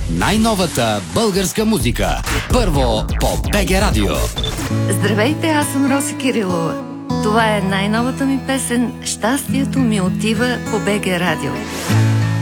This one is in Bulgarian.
Най-новата българска музика. Първо по БГ Радио. Здравейте, аз съм Роси Кирилова. Това е най-новата ми песен "Щастието ми отива" по БГ Радио.